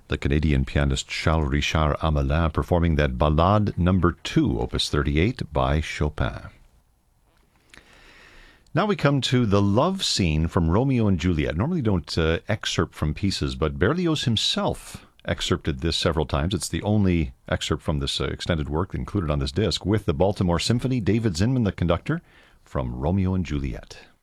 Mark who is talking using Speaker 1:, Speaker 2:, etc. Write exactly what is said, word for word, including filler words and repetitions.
Speaker 1: the Canadian pianist Charles Richard Amelin performing that Ballade number two, opus thirty-eight by Chopin. Now we come to the love scene from Romeo and Juliet. Normally don't uh, excerpt from pieces, but Berlioz himself excerpted this several times. It's the only excerpt from this uh, extended work included on this disc, with the Baltimore Symphony, David Zinman, the conductor, from Romeo and Juliet.